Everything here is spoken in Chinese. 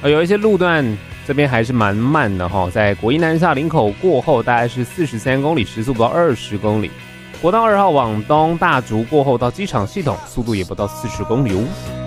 有一些路段这边还是蛮慢的哈，在国一南下林口过后大概是43公里，时速不到20公里。国道2号往东大竹过后到机场系统，速度也不到40公里哦。